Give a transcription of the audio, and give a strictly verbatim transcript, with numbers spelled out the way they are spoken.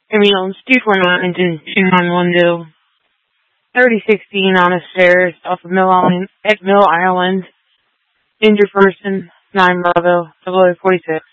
Ambulance two four nine engine two nine one zero. thirty sixteen on the stairs off of Mill Island, at Mill Island. Injured person, nine Bravo, double O forty-six.